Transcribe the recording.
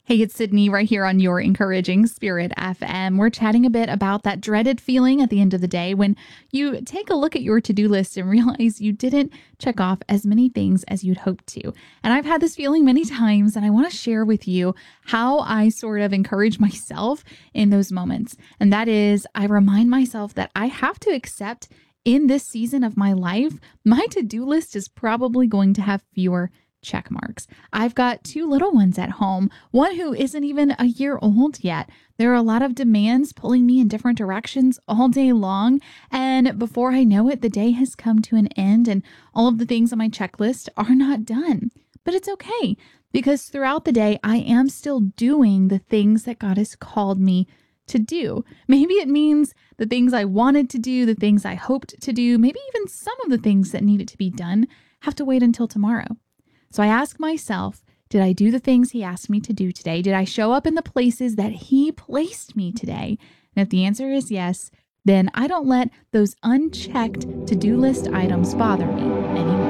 Hey, it's Sydney right here on your Encouraging Spirit FM. We're chatting a bit about that dreaded feeling at the end of the day when you take a look at your to-do list and realize you didn't check off as many things as you'd hoped to. And I've had this feeling many times, and I want to share with you how I sort of encourage myself in those moments. And that is, I remind myself that I have to accept in this season of my life, my to-do list is probably going to have fewer check marks. I've got two little ones at home, one who isn't even a year old yet. There are a lot of demands pulling me in different directions all day long. And before I know it, the day has come to an end and all of the things on my checklist are not done. But it's okay because throughout the day, I am still doing the things that God has called me to do. Maybe it means the things I wanted to do, the things I hoped to do, maybe even some of the things that needed to be done have to wait until tomorrow. So I ask myself, did I do the things he asked me to do today? Did I show up in the places that he placed me today? And if the answer is yes, then I don't let those unchecked to-do list items bother me anymore.